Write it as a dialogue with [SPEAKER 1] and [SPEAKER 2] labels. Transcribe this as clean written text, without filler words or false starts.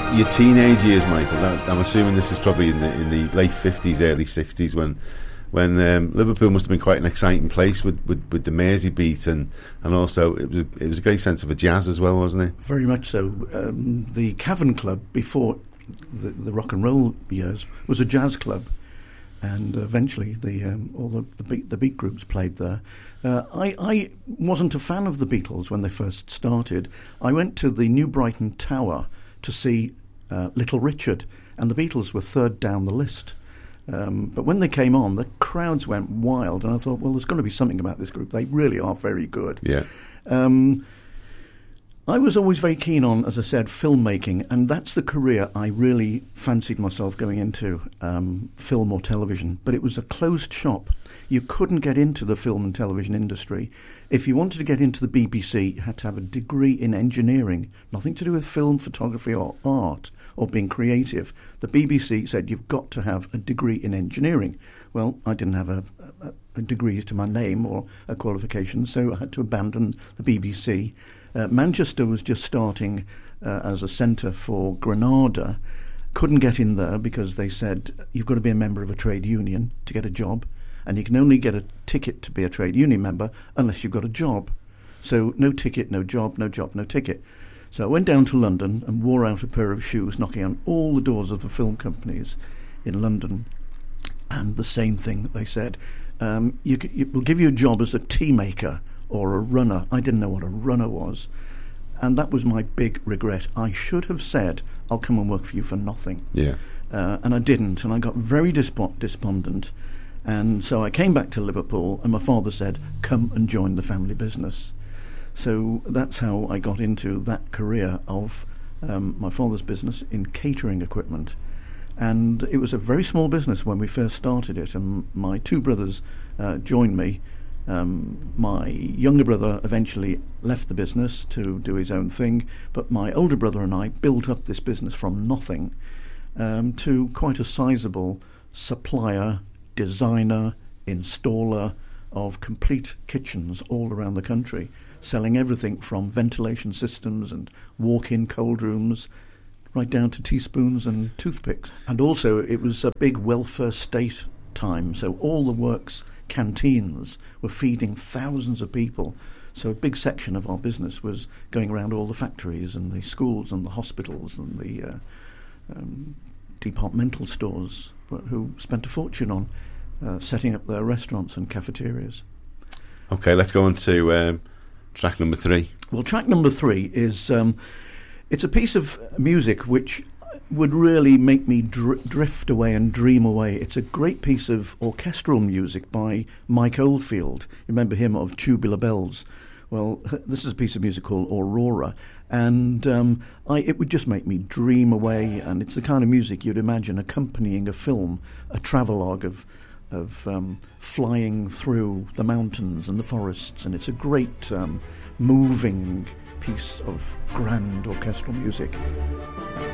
[SPEAKER 1] your teenage years, Michael. I'm assuming this is probably in the late 50s, early 60s, when Liverpool must have been quite an exciting place with the Mersey beat, and also it was a great sense of a jazz as well, wasn't it?
[SPEAKER 2] Very much so. The Cavern Club before the rock and roll years was a jazz club, and eventually all the beat groups played there. I wasn't a fan of the Beatles when they first started. I went to the New Brighton Tower to see Little Richard, and the Beatles were third down the list. But when they came on, the crowds went wild, and I thought, well, there's got to be something about this group. They really are very good.
[SPEAKER 1] Yeah.
[SPEAKER 2] I was always very keen on, as I said, filmmaking, and that's the career I really fancied myself going into, film or television. But it was a closed shop. You couldn't get into the film and television industry. If you wanted to get into the BBC, you had to have a degree in engineering, nothing to do with film, photography or art or being creative. The BBC said you've got to have a degree in engineering. Well, I didn't have a degree to my name or a qualification, so I had to abandon the BBC. Manchester was just starting as a centre for Granada. Couldn't get in there because they said you've got to be a member of a trade union to get a job, and you can only get a ticket to be a trade union member unless you've got a job. So no ticket, no job, no job, no ticket. So I went down to London and wore out a pair of shoes, knocking on all the doors of the film companies in London. And the same thing that they said, we'll give you a job as a tea maker or a runner. I didn't know what a runner was. And that was my big regret. I should have said, I'll come and work for you for nothing.
[SPEAKER 1] Yeah.
[SPEAKER 2] And I didn't. And I got very despondent. And so I came back to Liverpool, and my father said, come and join the family business. So that's how I got into that career of my father's business in catering equipment. And it was a very small business when we first started it, and my two brothers joined me. My younger brother eventually left the business to do his own thing, but my older brother and I built up this business from nothing to quite a sizable supplier, designer, installer of complete kitchens all around the country, selling everything from ventilation systems and walk-in cold rooms right down to teaspoons and toothpicks. And also it was a big welfare state time, so all the works canteens were feeding thousands of people. So a big section of our business was going around all the factories and the schools and the hospitals and the departmental stores who spent a fortune on setting up their restaurants and cafeterias.
[SPEAKER 1] Okay, let's go on to track number 3.
[SPEAKER 2] Well, track number 3 is it's a piece of music which would really make me drift away and dream away. It's a great piece of orchestral music by Mike Oldfield. You remember him of Tubular Bells? Well, this is a piece of music called Aurora, and it would just make me dream away, and it's the kind of music you'd imagine accompanying a film, a travelogue of flying through the mountains and the forests, and it's a great moving piece of grand orchestral music.